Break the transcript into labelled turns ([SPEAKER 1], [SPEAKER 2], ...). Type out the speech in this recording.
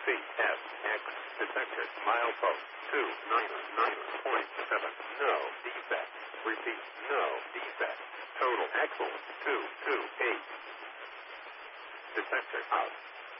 [SPEAKER 1] CSX detected. Milepost 299.7. No defect. Repeat, no defect. Total excellent 228. Detector out.